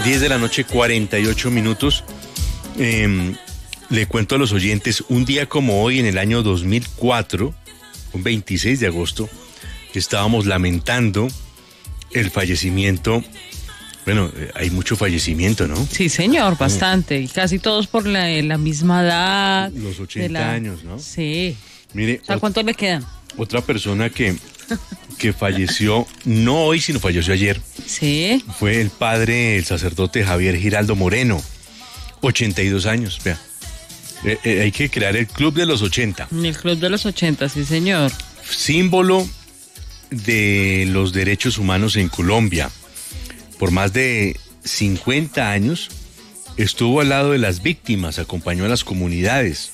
10 de la noche, 48 minutos. Le cuento a los oyentes, un día como hoy, en el año 2004, un 26 de agosto, estábamos lamentando el fallecimiento. Bueno, hay mucho fallecimiento, ¿no? Sí, señor, bastante. Y casi todos por la misma edad. Los 80 años, ¿no? Sí. Mire, O sea, ¿cuántos le quedan? otra persona que falleció, no hoy, sino falleció ayer, Sí. fue el padre, el sacerdote Javier Giraldo Moreno, 82 años, vea. Hay que crear el Club de los 80. El Club de los 80, sí, señor. Símbolo de los derechos humanos en Colombia. Por más de 50 años estuvo al lado de las víctimas, acompañó a las comunidades.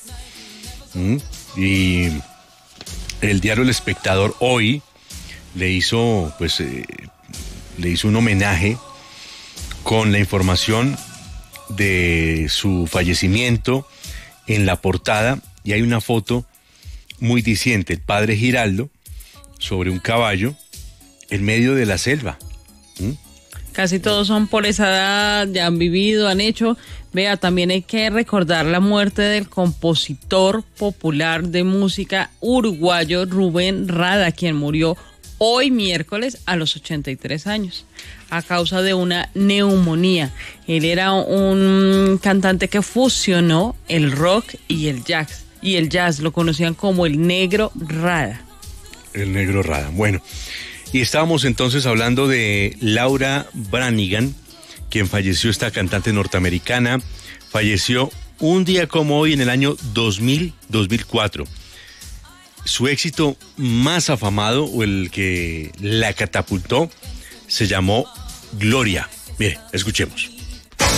Y el diario El Espectador hoy le hizo un homenaje con la información de su fallecimiento en la portada, y hay una foto muy diciente, el padre Giraldo sobre un caballo en medio de la selva. Casi todos son por esa edad, ya han vivido, han hecho. Vea, también hay que recordar la muerte del compositor popular de música uruguayo Rubén Rada, quien murió hoy miércoles a los 83 años a causa de una neumonía. Él era un cantante que fusionó el rock y el jazz. Lo conocían como el Negro Rada. El Negro Rada. Bueno, y estábamos entonces hablando de Laura Branigan, quien falleció, esta cantante norteamericana, falleció un día como hoy en el año 2004. Su éxito más afamado, o el que la catapultó, se llamó Gloria. Mire, escuchemos.